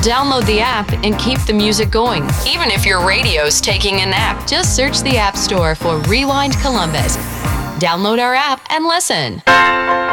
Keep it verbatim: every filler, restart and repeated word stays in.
Download the app and keep the music going. Even if your radio's taking a nap, just search the App Store for Rewind Columbus. Download our app and listen.